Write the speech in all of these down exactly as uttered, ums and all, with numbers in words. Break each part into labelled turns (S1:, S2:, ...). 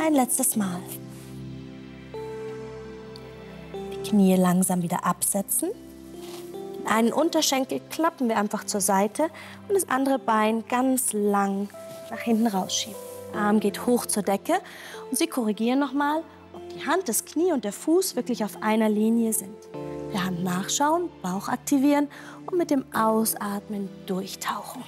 S1: Ein letztes Mal. Die Knie langsam wieder absetzen. Den einen Unterschenkel klappen wir einfach zur Seite und das andere Bein ganz lang nach hinten rausschieben. Der Arm geht hoch zur Decke und Sie korrigieren nochmal, ob die Hand, das Knie und der Fuß wirklich auf einer Linie sind. Der Hand nachschauen, Bauch aktivieren und mit dem Ausatmen durchtauchen.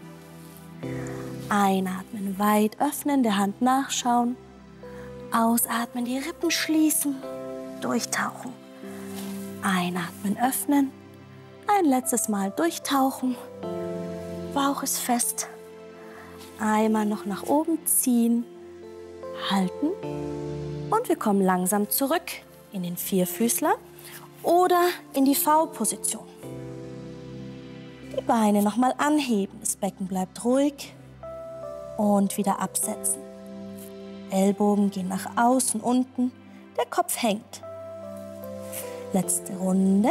S1: Einatmen, weit öffnen, der Hand nachschauen. Ausatmen, die Rippen schließen, durchtauchen. Einatmen, öffnen. Ein letztes Mal durchtauchen. Bauch ist fest. Einmal noch nach oben ziehen, halten. Und wir kommen langsam zurück in den Vierfüßler oder in die V-Position. Die Beine nochmal anheben, das Becken bleibt ruhig und wieder absetzen. Ellbogen gehen nach außen, unten, der Kopf hängt. Letzte Runde.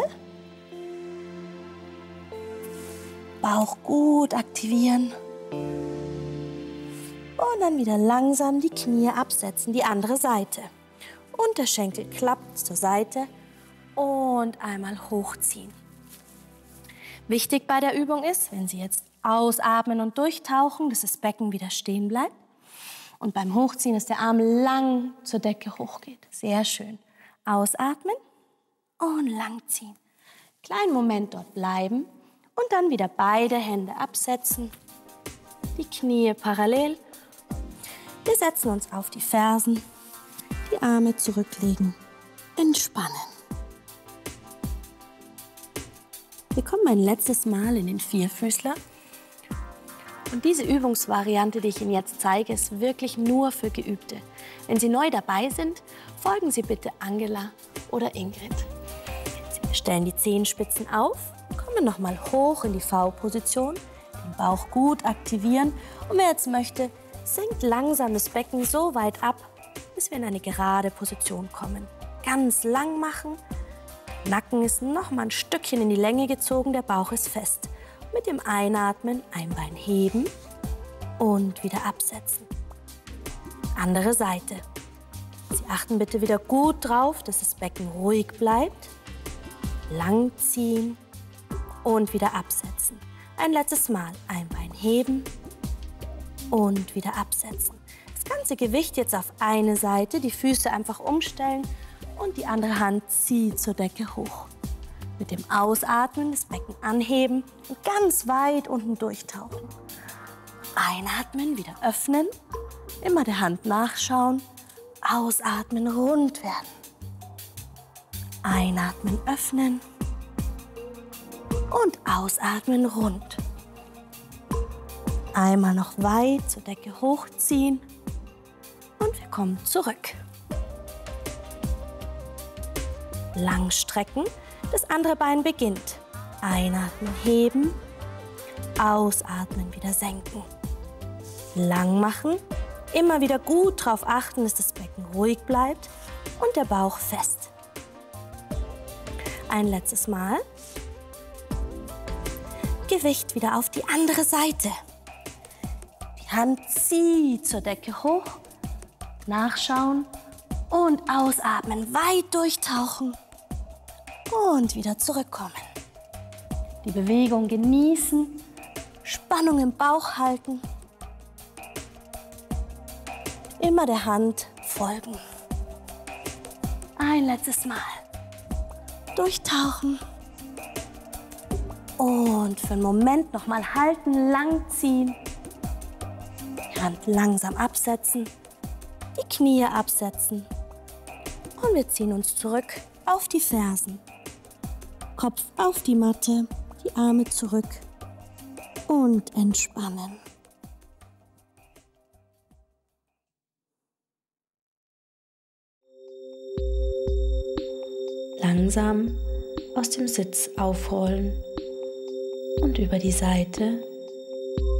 S1: Bauch gut aktivieren. Und dann wieder langsam die Knie absetzen, die andere Seite. Unterschenkel klappt zur Seite und einmal hochziehen. Wichtig bei der Übung ist, wenn Sie jetzt ausatmen und durchtauchen, dass das Becken wieder stehen bleibt. Und beim Hochziehen, dass der Arm lang zur Decke hochgeht. Sehr schön. Ausatmen und lang ziehen. Kleinen Moment dort bleiben und dann wieder beide Hände absetzen. Die Knie parallel. Wir setzen uns auf die Fersen, die Arme zurücklegen, entspannen. Wir kommen ein letztes Mal in den Vierfüßler. Und diese Übungsvariante, die ich Ihnen jetzt zeige, ist wirklich nur für Geübte. Wenn Sie neu dabei sind, folgen Sie bitte Angela oder Ingrid. Sie stellen die Zehenspitzen auf, kommen nochmal hoch in die V-Position, den Bauch gut aktivieren. Und wer jetzt möchte, senkt langsam das Becken so weit ab, bis wir in eine gerade Position kommen. Ganz lang machen. Der Nacken ist noch mal ein Stückchen in die Länge gezogen, der Bauch ist fest. Mit dem Einatmen ein Bein heben und wieder absetzen. Andere Seite. Sie achten bitte wieder gut drauf, dass das Becken ruhig bleibt. Lang ziehen und wieder absetzen. Ein letztes Mal ein Bein heben und wieder absetzen. Das ganze Gewicht jetzt auf eine Seite, die Füße einfach umstellen und die andere Hand zieht zur Decke hoch. Mit dem Ausatmen das Becken anheben und ganz weit unten durchtauchen. Einatmen, wieder öffnen, immer der Hand nachschauen, ausatmen, rund werden. Einatmen, öffnen und ausatmen, rund. Einmal noch weit zur Decke hochziehen und wir kommen zurück. Lang strecken. Das andere Bein beginnt. Einatmen, heben. Ausatmen, wieder senken. Lang machen. Immer wieder gut darauf achten, dass das Becken ruhig bleibt und der Bauch fest. Ein letztes Mal. Gewicht wieder auf die andere Seite. Die Hand zieht zur Decke hoch. Nachschauen und ausatmen. Weit durchtauchen. Und wieder zurückkommen. Die Bewegung genießen, Spannung im Bauch halten. Immer der Hand folgen. Ein letztes Mal. Durchtauchen. Und für einen Moment nochmal halten, lang ziehen. Die Hand langsam absetzen. Die Knie absetzen. Und wir ziehen uns zurück auf die Fersen. Kopf auf die Matte, die Arme zurück und entspannen. Langsam aus dem Sitz aufrollen und über die Seite